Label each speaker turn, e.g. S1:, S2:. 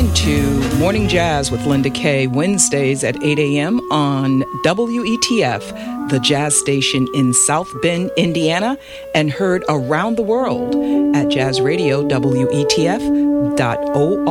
S1: listening to Morning Jazz with Linda Kay, Wednesdays at 8 a.m. on WETF, the jazz station in South Bend, Indiana, and heard around the world at jazzradio.wetf.org.